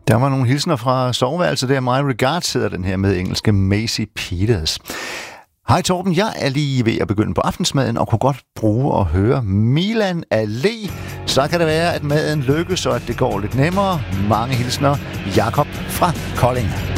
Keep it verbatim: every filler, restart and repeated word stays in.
Der var nogle hilsner fra soveværelset der. My regards hedder den her med engelske Maisie Peters. Hej Torben, jeg er lige ved at begynde på aftensmaden og kunne godt bruge at høre Milan Allé. Så kan det være, at maden lykkes, og at det går lidt nemmere. Mange hilsner. Jakob fra Kolding.